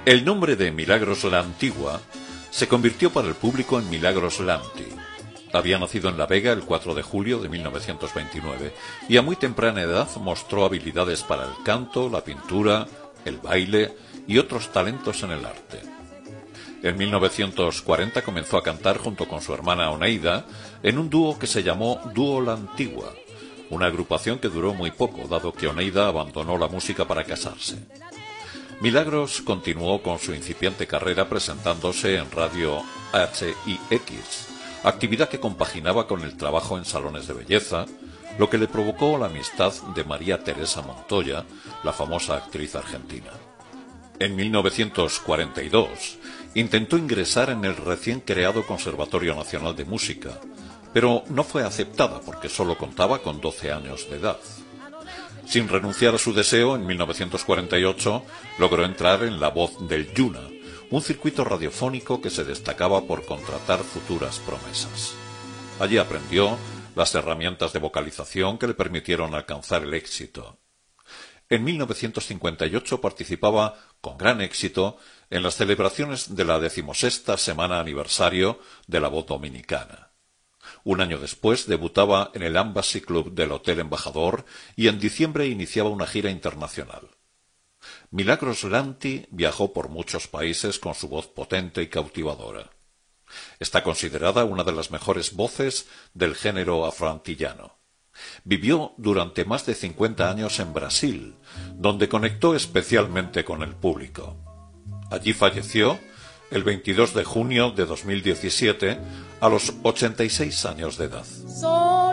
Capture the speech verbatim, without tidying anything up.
El nombre de Milagros la Antigua se convirtió para el público en Milagros Lanti. Había nacido en La Vega el cuatro de julio de mil novecientos veintinueve y a muy temprana edad mostró habilidades para el canto, la pintura, el baile y otros talentos en el arte. En mil novecientos cuarenta comenzó a cantar junto con su hermana Oneida en un dúo que se llamó Dúo La Antigua, una agrupación que duró muy poco, dado que Oneida abandonó la música para casarse. Milagros continuó con su incipiente carrera presentándose en Radio H I X, actividad que compaginaba con el trabajo en salones de belleza, lo que le provocó la amistad de María Teresa Montoya, la famosa actriz argentina. En mil novecientos cuarenta y dos intentó ingresar en el recién creado Conservatorio Nacional de Música, pero no fue aceptada porque solo contaba con doce años de edad. Sin renunciar a su deseo, en mil novecientos cuarenta y ocho logró entrar en La Voz del Yuna, un circuito radiofónico que se destacaba por contratar futuras promesas. Allí aprendió las herramientas de vocalización que le permitieron alcanzar el éxito. En mil novecientos cincuenta y ocho participaba con gran éxito en las celebraciones de la decimosexta semana aniversario de La Voz Dominicana. Un año después debutaba en el Embassy Club del Hotel Embajador y en diciembre iniciaba una gira internacional. Milagros Lanti viajó por muchos países con su voz potente y cautivadora. Está considerada una de las mejores voces del género afroantillano. Vivió durante más de cincuenta años en Brasil, donde conectó especialmente con el público. Allí falleció el veintidós de junio de dos mil diecisiete a los ochenta y seis años de edad.